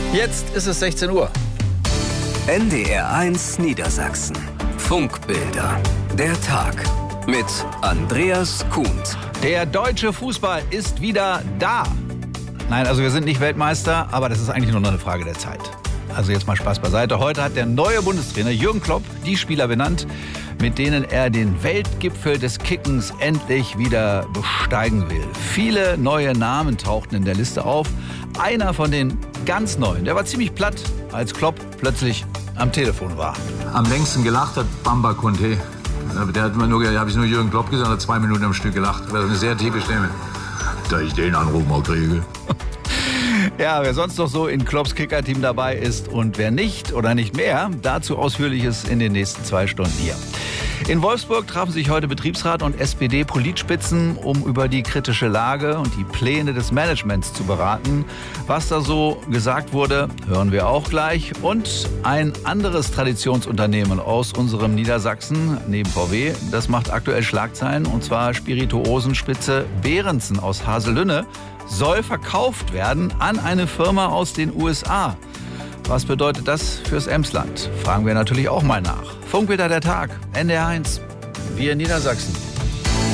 Jetzt ist es 16 Uhr. NDR1 Niedersachsen. Funkbilder. Der Tag. Mit Andreas Kuhnt. Der deutsche Fußball ist wieder da. Nein, also wir sind nicht Weltmeister, aber das ist eigentlich nur noch eine Frage der Zeit. Also jetzt mal Spaß beiseite. Heute hat der neue Bundestrainer Jürgen Klopp die Spieler benannt, mit denen er den Weltgipfel des Kickens endlich wieder besteigen will. Viele neue Namen tauchten in der Liste auf. Einer von den ganz neuen, der war ziemlich platt, als Klopp plötzlich am Telefon war. Am längsten gelacht hat Bamba Conte. Der hat habe ich nur Jürgen Klopp gesagt, hat 2 Minuten am Stück gelacht. Das ist eine sehr tiefe Stimme. Da ich den Anruf mal kriege. Ja, wer sonst noch so in Klopps Kicker-Team dabei ist und wer nicht oder nicht mehr, dazu Ausführliches in den nächsten 2 Stunden hier. In Wolfsburg trafen sich heute Betriebsrat und SPD-Politspitzen, um über die kritische Lage und die Pläne des Managements zu beraten. Was da so gesagt wurde, hören wir auch gleich. Und ein anderes Traditionsunternehmen aus unserem Niedersachsen, neben VW, das macht aktuell Schlagzeilen, und zwar Spirituosenspitze Behrensen aus Haselünne, soll verkauft werden an eine Firma aus den USA. Was bedeutet das fürs Emsland? Fragen wir natürlich auch mal nach. Funkbilder der Tag, NDR1, wir in Niedersachsen.